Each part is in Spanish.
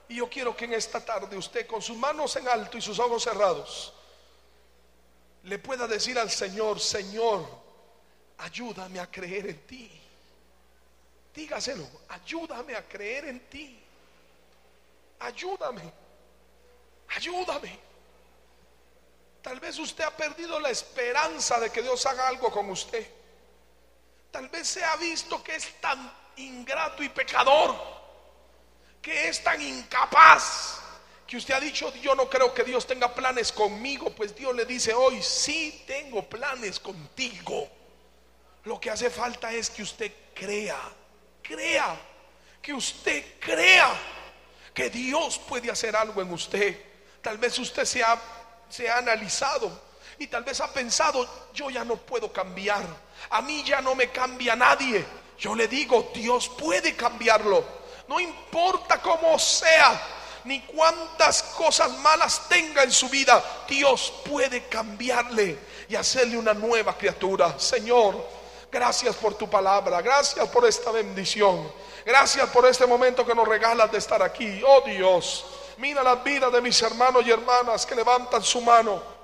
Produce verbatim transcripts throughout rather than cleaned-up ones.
Y yo quiero que en esta tarde usted, con sus manos en alto y sus ojos cerrados, le pueda decir al Señor: Señor, ayúdame a creer en ti. Dígaselo: ayúdame a creer en ti. Ayúdame, ayúdame. Tal vez usted ha perdido la esperanza de que Dios haga algo con usted. Tal vez se ha visto que es tan ingrato y pecador, que es tan incapaz, que usted ha dicho: yo no creo que Dios tenga planes conmigo. Pues Dios le dice hoy: sí tengo planes contigo. Lo que hace falta es que usted crea, crea, que usted crea que Dios puede hacer algo en usted. Tal vez usted se ha, se ha analizado y tal vez ha pensado: yo ya no puedo cambiar, a mí ya no me cambia nadie. Yo le digo: Dios puede cambiarlo. No importa cómo sea, ni cuántas cosas malas tenga en su vida, Dios puede cambiarle y hacerle una nueva criatura. Señor, gracias por tu palabra, gracias por esta bendición, gracias por este momento que nos regalas de estar aquí. Oh Dios, mira las vidas de mis hermanos y hermanas que levantan su mano,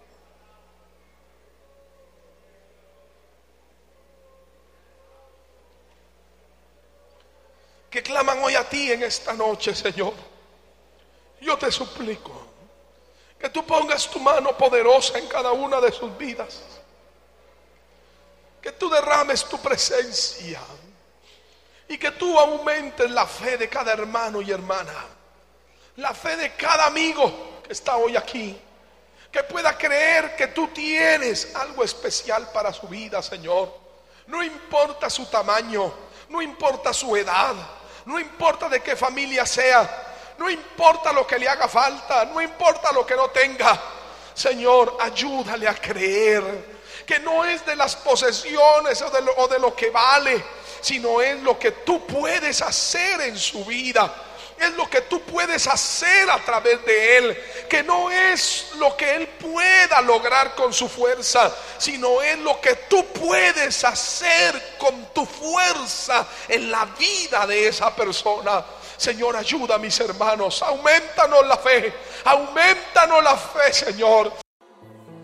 que claman hoy a ti en esta noche. Señor, yo te suplico que tú pongas tu mano poderosa en cada una de sus vidas, que tú derrames tu presencia y que tú aumentes la fe de cada hermano y hermana, la fe de cada amigo que está hoy aquí, que pueda creer que tú tienes algo especial para su vida. Señor, no importa su tamaño, no importa su edad, no importa de qué familia sea, no importa lo que le haga falta, no importa lo que no tenga. Señor, ayúdale a creer que no es de las posesiones o de lo, o de lo que vale, sino es lo que tú puedes hacer en su vida, es lo que tú puedes hacer a través de él, que no es lo que él pueda lograr con su fuerza, sino es lo que tú puedes hacer con tu fuerza en la vida de esa persona. Señor, ayuda a mis hermanos, aumentanos la fe, aumentanos la fe, Señor.